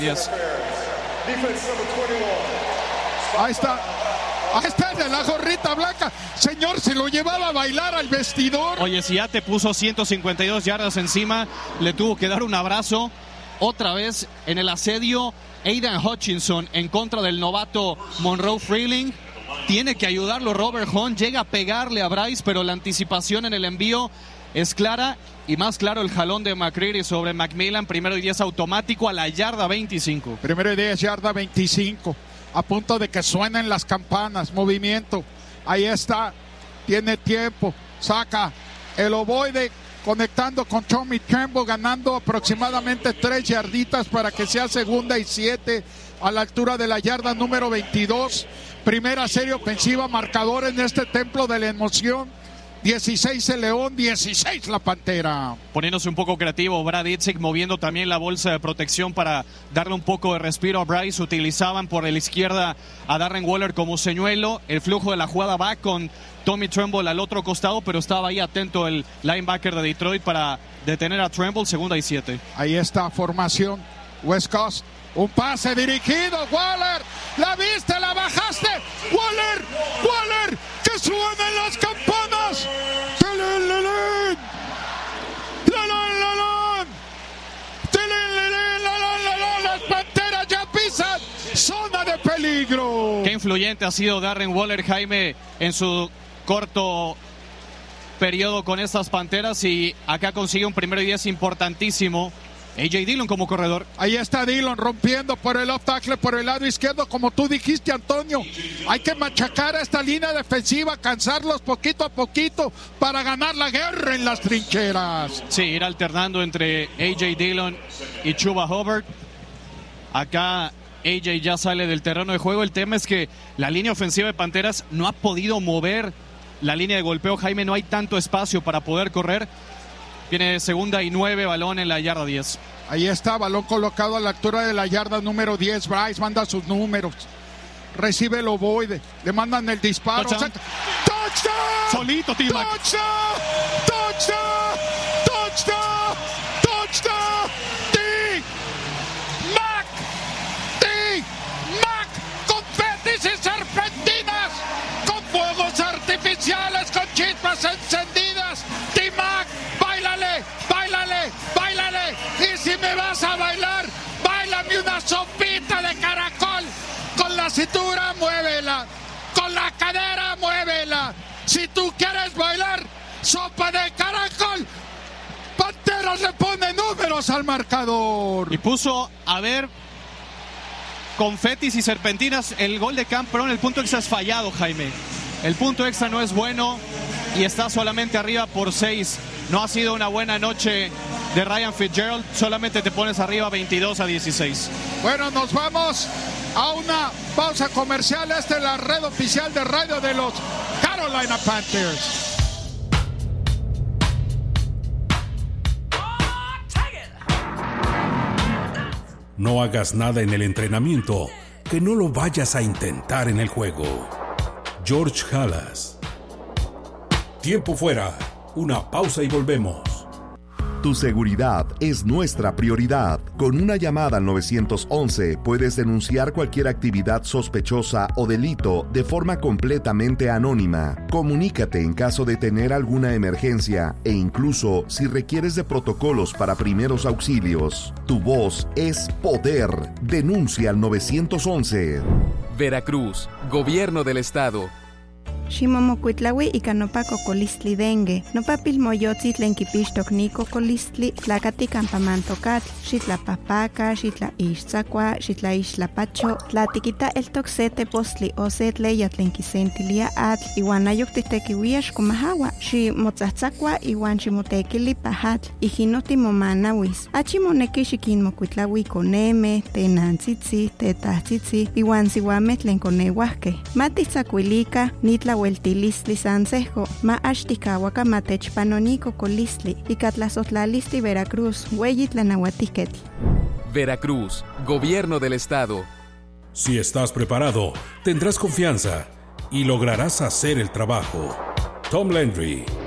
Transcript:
Ahí está el de la gorrita blanca. Señor, se lo llevaba a bailar al vestidor. Oye, si ya te puso 152 yardas encima, le tuvo que dar un abrazo. Otra vez en el asedio, Aidan Hutchinson en contra del novato Monroe Freeling. Tiene que ayudarlo Robert Hunt. Llega a pegarle a Bryce, pero la anticipación en el envío es clara. Y más claro el jalón de McCreary sobre McMillan. 1st y 10 automático a la yarda 25. 1st y 10, yarda 25. A punto de que suenen las campanas. Movimiento. Ahí está. Tiene tiempo. Saca el ovoide. Conectando con Tommy Tremble. Ganando aproximadamente 3 yarditas para que sea 2nd y 7. A la altura de la yarda número 22. Primera serie ofensiva. Marcador en este templo de la emoción. 16 el León, 16 la Pantera. Poniéndose un poco creativo, Brad Idzik moviendo también la bolsa de protección para darle un poco de respiro a Bryce. Utilizaban por la izquierda a Darren Waller como señuelo. El flujo de la jugada va con Tommy Tremble al otro costado, pero estaba ahí atento el linebacker de Detroit para detener a Tremble. 2nd y 7. Ahí está formación. West Coast. Un pase dirigido. Waller. La viste, la bajaste. Waller. Que suenen las campanas. Las Panteras ya pisan zona de peligro. Qué influyente ha sido Darren Waller, Jaime, en su corto periodo con estas Panteras, y acá consigue un 1st y 10 importantísimo. A.J. Dillon como corredor. Ahí está Dillon rompiendo por el off tackle, por el lado izquierdo, como tú dijiste, Antonio. Hay que machacar a esta línea defensiva, cansarlos poquito a poquito para ganar la guerra en las trincheras. Sí, ir alternando entre A.J. Dillon y Chuba Hubbard. Acá A.J. ya sale del terreno de juego. El tema es que la línea ofensiva de Panteras no ha podido mover la línea de golpeo, Jaime. No hay tanto espacio para poder correr. Tiene 2nd y 9, balón en la yarda 10. Ahí está, balón colocado a la altura de la yarda número 10. Bryce manda sus números. Recibe el ovoide. Le mandan el disparo. Touchdown. ¡Touchdown! Solito, T-Mac. ¡Touchdown! T-Mac. Confetis y serpentinas. Con fuegos artificiales, con chispas encendidas. T-Mac. Báilale, y si me vas a bailar, báilame una sopita de caracol, con la cintura muévela, con la cadera muévela, si tú quieres bailar sopa de caracol, Panteras le pone números al marcador. Y puso a ver confetis y serpentinas. El gol de Camp, pero el punto extra es fallado, Jaime. El punto extra no es bueno y está solamente arriba por 6. No ha sido una buena noche de Ryan Fitzgerald. Solamente te pones arriba 22-16. Bueno, nos vamos a una pausa comercial. Esta es la red oficial de radio de los Carolina Panthers. No hagas nada en el entrenamiento que no lo vayas a intentar en el juego. George Halas. Tiempo fuera. Una pausa y volvemos. Tu seguridad es nuestra prioridad. Con una llamada al 911 puedes denunciar cualquier actividad sospechosa o delito de forma completamente anónima. Comunícate en caso de tener alguna emergencia e incluso si requieres de protocolos para primeros auxilios. Tu voz es poder. Denuncia al 911. Veracruz, Gobierno del Estado. Ximomocuitlaui ika nopa cocolistli dengue, nopa pilmoyotzi tlen kipixtok ni cocolistli tlakati campamantokatl, xitlapahpaka, xitlaixtzakua, xitlaixtlapacho, tlatikita eltok se tepostli o se tleya tlen kisentilia atl, iwan ayok titekiuia xkomahawa, ximotzatzakua iwan ximotekili pahatl, ijino timomanawis. Achimoneki xikinmocuitlaui koneme, tenantzitzi, tetahtzitzi, iwan siwameh tlen koneuahkeh. Matitzakuilika, nitla Weltilistli Sansejo, ma Ashtikawaka Matechpanonico Colistli, y Catlazotlalisti Veracruz, Hueyitlanahuatiquetl. Veracruz, Gobierno del Estado. Si estás preparado, tendrás confianza y lograrás hacer el trabajo. Tom Landry,